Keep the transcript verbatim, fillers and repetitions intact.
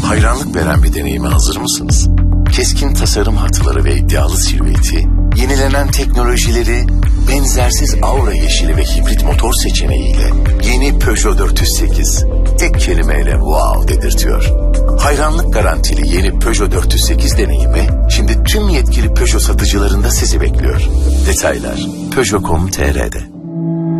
Hayranlık veren bir deneyime hazır mısınız? Keskin tasarım hatları ve iddialı silüeti, yenilenen teknolojileri, benzersiz aura yeşili ve hibrit motor seçeneğiyle yeni Peugeot dört yüz sekiz tek kelimeyle wow dedirtiyor. Hayranlık garantili yeni Peugeot dört yüz sekiz deneyimi şimdi tüm yetkili Peugeot satıcılarında sizi bekliyor. Detaylar peugeot nokta com nokta tr'de.